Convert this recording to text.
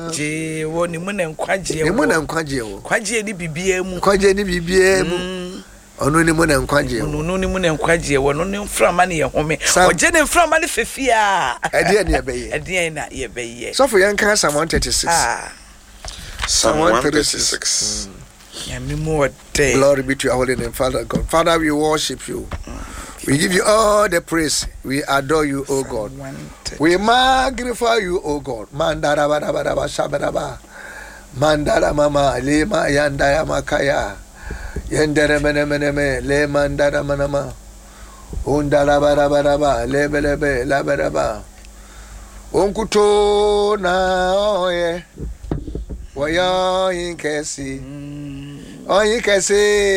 je wo ni mu na nkwaje wo ni mu na nkwaje wo kwaje ni bibia mu kwaje ni bibia mu ono ni mu na nkwaje wo ono ni mu na nkwaje wo no ni mframa ne ye home oje ne mframa ne fefia ade ne ye beye ade na ye beye so for yan kan Psalm 136 Psalm 136 Glory be to your holy name, Father God. Father, we worship you. We give you all the praise. We adore you, O God. We magnify you, O God. Mandara bada bada bada shabada. Mandara mama lema yandaya makaya. Yendere mene mene me le mandara manama. Undala bada bada ba lebe lebe la bada ba. Onkuto na oye. Waya inkesi. Oh, you can say